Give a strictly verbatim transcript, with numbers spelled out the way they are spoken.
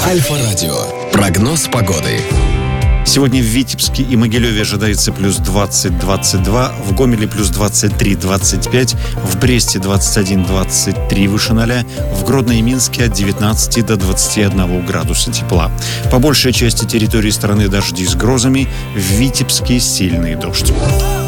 Альфа-радио. Прогноз погоды. Сегодня в Витебске и Могилеве ожидается плюс двадцать - двадцать два, в Гомеле плюс двадцать три - двадцать пять, в Бресте двадцать один - двадцать три выше ноля, в Гродно и Минске от девятнадцати до двадцати одного градуса тепла. По большей части территории страны дожди с грозами, в Витебске сильный дождь.